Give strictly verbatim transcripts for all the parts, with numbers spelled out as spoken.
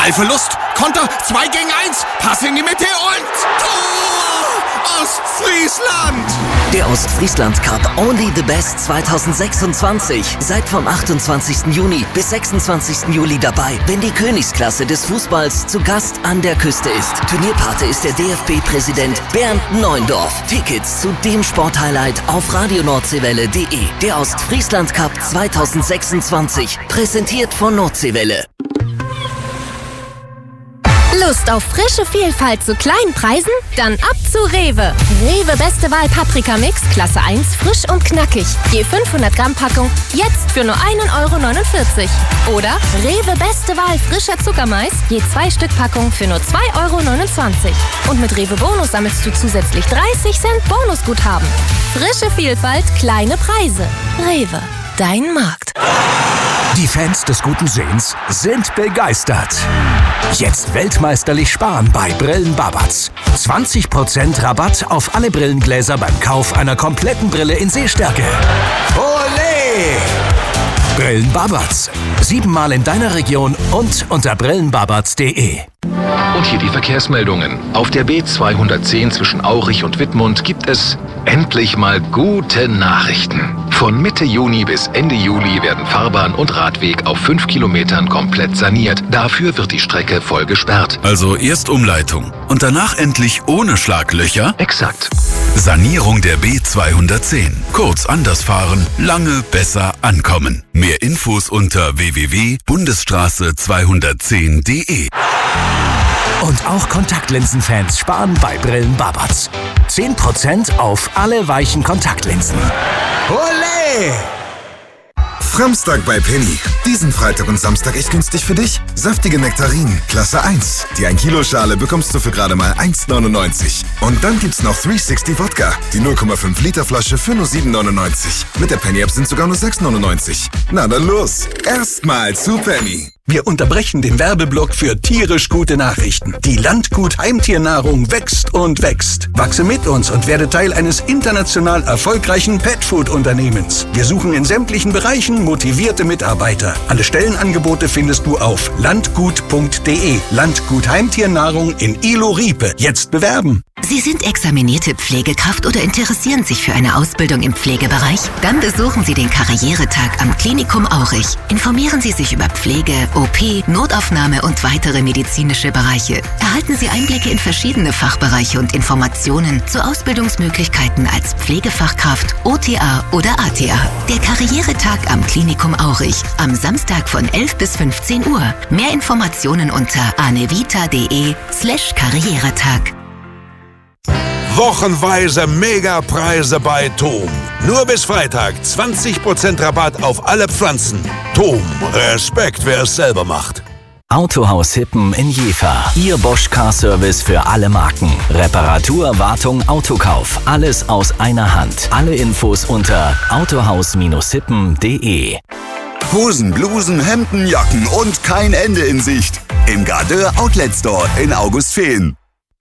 Ballverlust, Konter, zwei gegen eins, Pass in die Mitte und Tor! Ostfriesland! Der Ostfriesland Cup Only the Best zwanzig sechsundzwanzig. Seid vom achtundzwanzigsten Juni bis sechsundzwanzigsten Juli dabei, wenn die Königsklasse des Fußballs zu Gast an der Küste ist. Turnierpate ist der D F B-Präsident Bernd Neuendorf. Tickets zu dem Sporthighlight auf radionordseewelle punkt de. Der Ostfriesland Cup zwanzig sechsundzwanzig. Präsentiert von Nordseewelle. Lust auf frische Vielfalt zu kleinen Preisen? Dann ab zu Rewe. Rewe Beste Wahl Paprika Mix, Klasse eins, frisch und knackig. Je fünfhundert Gramm Packung, jetzt für nur ein Euro neunundvierzig. Oder Rewe Beste Wahl frischer Zuckermais, je zwei Stück Packung für nur zwei Euro neunundzwanzig. Und mit Rewe Bonus sammelst du zusätzlich dreißig Cent Bonusguthaben. Frische Vielfalt, kleine Preise. Rewe, dein Markt. Die Fans des guten Sehens sind begeistert. Jetzt weltmeisterlich sparen bei Brillen Babatz. zwanzig Prozent Rabatt auf alle Brillengläser beim Kauf einer kompletten Brille in Sehstärke. Olé! Brillen Babatz. Siebenmal in deiner Region und unter brillenbabatz punkt de. Und hier die Verkehrsmeldungen. Auf der B zweihundertzehn zwischen Aurich und Wittmund gibt es endlich mal gute Nachrichten. Von Mitte Juni bis Ende Juli werden Fahrbahn und Radweg auf fünf Kilometern komplett saniert. Dafür wird die Strecke voll gesperrt. Also erst Umleitung und danach endlich ohne Schlaglöcher? Exakt. Sanierung der B zweihundertzehn. Kurz anders fahren, lange besser ankommen. Mehr Infos unter w w w punkt bundesstraße zweihundertzehn punkt de. Und auch Kontaktlinsenfans sparen bei Brillen Babatz. zehn Prozent auf alle weichen Kontaktlinsen. Olé! Framstag bei Penny. Diesen Freitag und Samstag echt günstig für dich. Saftige Nektarinen, Klasse eins. Die ein Kilo Schale bekommst du für gerade mal eins neunundneunzig. Und dann gibt's noch dreihundertsechzig Wodka. Die null Komma fünf Liter Flasche für nur sieben neunundneunzig. Mit der Penny-App sind sogar nur sechs neunundneunzig. Na dann los. Erstmal zu Penny. Wir unterbrechen den Werbeblock für tierisch gute Nachrichten. Die Landgut Heimtiernahrung wächst und wächst. Wachse mit uns und werde Teil eines international erfolgreichen Petfood-Unternehmens. Wir suchen in sämtlichen Bereichen motivierte Mitarbeiter. Alle Stellenangebote findest du auf landgut punkt de. Landgut Heimtiernahrung in Ilo-Riepe. Jetzt bewerben! Sie sind examinierte Pflegekraft oder interessieren sich für eine Ausbildung im Pflegebereich? Dann besuchen Sie den Karrieretag am Klinikum Aurich. Informieren Sie sich über Pflege, O P, Notaufnahme und weitere medizinische Bereiche. Erhalten Sie Einblicke in verschiedene Fachbereiche und Informationen zu Ausbildungsmöglichkeiten als Pflegefachkraft, O T A oder A T A. Der Karrieretag am Klinikum Aurich. Am Samstag von elf bis fünfzehn Uhr. Mehr Informationen unter anevita.de slash Karrieretag. Wochenweise Megapreise bei Thom. Nur bis Freitag zwanzig Prozent Rabatt auf alle Pflanzen. Thom, Respekt, wer es selber macht. Autohaus Hippen in Jever. Ihr Bosch Car Service für alle Marken. Reparatur, Wartung, Autokauf. Alles aus einer Hand. Alle Infos unter autohaus hippen punkt de. Hosen, Blusen, Hemden, Jacken und kein Ende in Sicht. Im Gardeur Outlet Store in Augustfehn.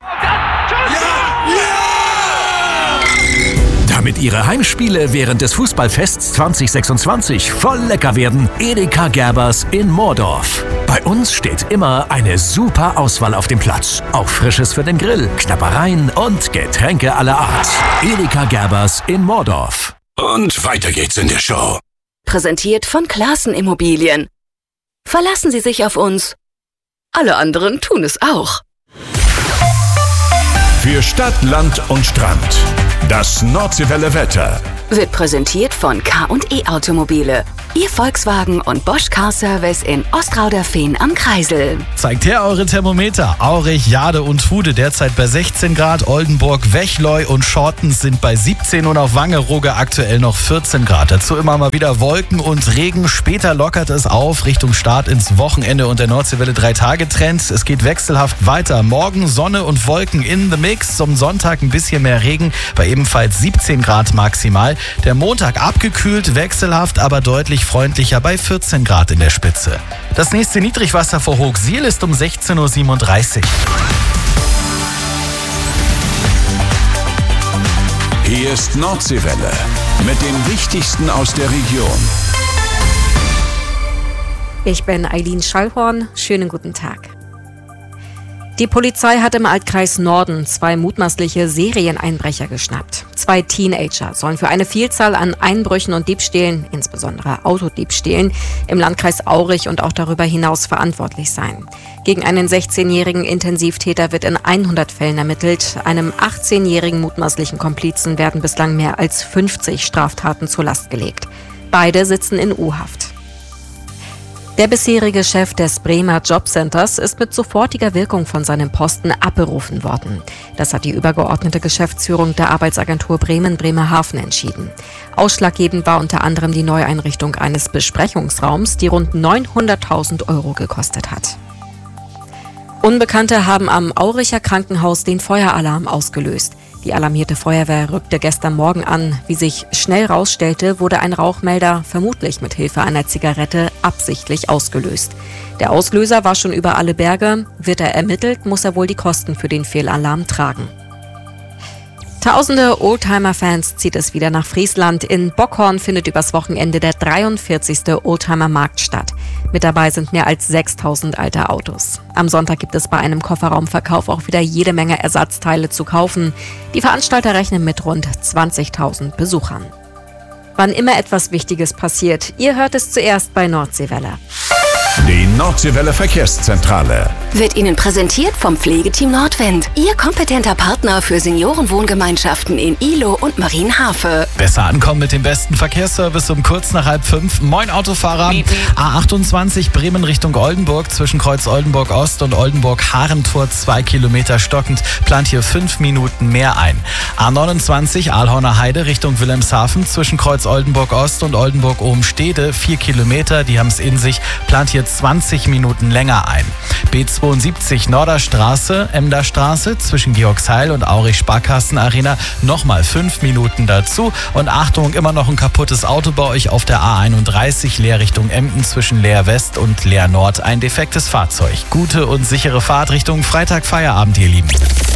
Damit Ihre Heimspiele während des Fußballfests zwanzig sechsundzwanzig voll lecker werden, Edeka Gerbers in Moordorf. Bei uns steht immer eine super Auswahl auf dem Platz. Auch Frisches für den Grill, Knabbereien und Getränke aller Art. Edeka Gerbers in Moordorf. Und weiter geht's in der Show. Präsentiert von Classen Immobilien. Verlassen Sie sich auf uns. Alle anderen tun es auch. Für Stadt, Land und Strand. Das Nordseewelle Wetter wird präsentiert von K und E Automobile. Ihr Volkswagen und Bosch Car Service in Ostrauderfehn am Kreisel. Zeigt her eure Thermometer. Aurich, Jade und Fude derzeit bei sechzehn Grad. Oldenburg, Wechleu und Schortens sind bei siebzehn und auf Wangerooge aktuell noch vierzehn Grad. Dazu immer mal wieder Wolken und Regen. Später lockert es auf Richtung Start ins Wochenende und der Nordseewelle drei Tage Trend. Es geht wechselhaft weiter. Morgen Sonne und Wolken in the mix. Zum Sonntag ein bisschen mehr Regen bei ebenfalls siebzehn Grad maximal. Der Montag abgekühlt, wechselhaft, aber deutlich freundlicher bei vierzehn Grad in der Spitze. Das nächste Niedrigwasser vor Hochsiel ist um sechzehn Uhr siebenunddreißig. Hier ist Nordseewelle mit dem Wichtigsten aus der Region. Ich bin Eileen Schallhorn. Schönen guten Tag. Die Polizei hat im Altkreis Norden zwei mutmaßliche Serieneinbrecher geschnappt. Zwei Teenager sollen für eine Vielzahl an Einbrüchen und Diebstählen, insbesondere Autodiebstählen, im Landkreis Aurich und auch darüber hinaus verantwortlich sein. Gegen einen sechzehnjährigen Intensivtäter wird in hundert Fällen ermittelt. Einem achtzehnjährigen mutmaßlichen Komplizen werden bislang mehr als fünfzig Straftaten zur Last gelegt. Beide sitzen in U-Haft. Der bisherige Chef des Bremer Jobcenters ist mit sofortiger Wirkung von seinem Posten abberufen worden. Das hat die übergeordnete Geschäftsführung der Arbeitsagentur Bremen-Bremerhaven entschieden. Ausschlaggebend war unter anderem die Neueinrichtung eines Besprechungsraums, die rund neunhunderttausend Euro gekostet hat. Unbekannte haben am Auricher Krankenhaus den Feueralarm ausgelöst. Die alarmierte Feuerwehr rückte gestern Morgen an. Wie sich schnell rausstellte, wurde ein Rauchmelder vermutlich mit Hilfe einer Zigarette absichtlich ausgelöst. Der Auslöser war schon über alle Berge. Wird er ermittelt, muss er wohl die Kosten für den Fehlalarm tragen. Tausende Oldtimer-Fans zieht es wieder nach Friesland. In Bockhorn findet übers Wochenende der dreiundvierzigste Oldtimer-Markt statt. Mit dabei sind mehr als sechstausend alte Autos. Am Sonntag gibt es bei einem Kofferraumverkauf auch wieder jede Menge Ersatzteile zu kaufen. Die Veranstalter rechnen mit rund zwanzigtausend Besuchern. Wann immer etwas Wichtiges passiert, ihr hört es zuerst bei Nordseewelle. Die Nordseewelle Verkehrszentrale Wird Ihnen präsentiert vom Pflegeteam Nordwind. Ihr kompetenter Partner für Seniorenwohngemeinschaften in Ihlow und Marienhafe. Besser ankommen mit dem besten Verkehrsservice um kurz nach halb fünf. Moin Autofahrer. A achtundzwanzig Bremen Richtung Oldenburg zwischen Kreuz Oldenburg Ost und Oldenburg-Harentor zwei Kilometer stockend. Plant hier fünf Minuten mehr ein. A neunundzwanzig Aalhorner Heide Richtung Wilhelmshaven zwischen Kreuz Oldenburg Ost und Oldenburg-Obenstede vier Kilometer. Die haben es in sich. Plant hier zwanzig Minuten länger ein. B zweiundsiebzig Norderstraße, Emderstraße zwischen Georgsheil und Aurich Sparkassen Arena nochmal fünf Minuten dazu. Und Achtung, immer noch ein kaputtes Auto bei euch auf der A einunddreißig Leer Richtung Emden zwischen Leer West und Leer Nord. Ein defektes Fahrzeug. Gute und sichere Fahrt Richtung Freitag Feierabend, ihr Lieben.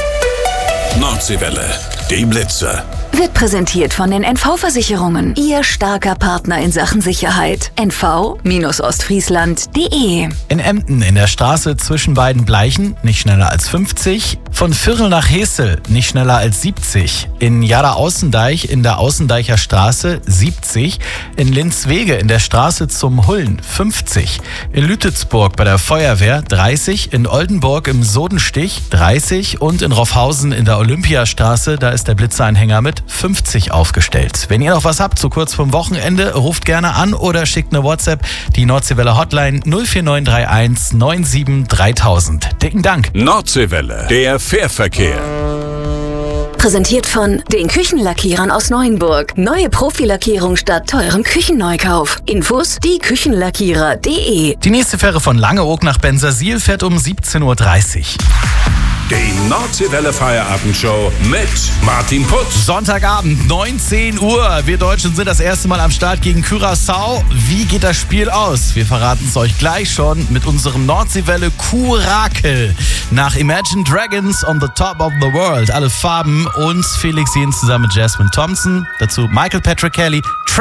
Nordseewelle, die Blitze. Wird präsentiert von den N V-Versicherungen. Ihr starker Partner in Sachen Sicherheit. N V Ostfriesland punkt de. In Emden in der Straße zwischen beiden Bleichen nicht schneller als fünfzig. Von Viertel nach Hesel nicht schneller als siebzig. In Jada-Außendeich in der Außendeicher Straße siebzig. In Linzwege in der Straße zum Hullen fünfzig. In Lütetsburg bei der Feuerwehr dreißig. In Oldenburg im Sodenstich dreißig. Und in Roffhausen in der Olympiastraße, da ist der Blitzeanhänger mit fünfzig aufgestellt. Wenn ihr noch was habt, so kurz vorm Wochenende, ruft gerne an oder schickt eine WhatsApp. Die Nordseewelle Hotline null vier neun drei eins neun sieben dreitausend. Dicken Dank. Nordseewelle, der Fährverkehr. Präsentiert von den Küchenlackierern aus Neuenburg. Neue Profilackierung statt teurem Küchenneukauf. Infos die Küchenlackierer punkt de. Die nächste Fähre von Langeoog nach Bensersiel fährt um siebzehn Uhr dreißig. Die Nordseewelle Feierabendshow mit Martin Putz. Sonntagabend, neunzehn Uhr. Wir Deutschen sind das erste Mal am Start gegen Curaçao. Wie geht das Spiel aus? Wir verraten es euch gleich schon mit unserem Nordseewelle Kurakel. Nach Imagine Dragons on the Top of the World. Alle Farben und Felix Jähn zusammen mit Jasmine Thompson. Dazu Michael Patrick Kelly.